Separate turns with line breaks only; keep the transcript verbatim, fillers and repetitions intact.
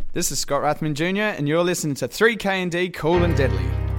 This is Scott Rathman Junior and you're listening to three K and D Cool and Deadly.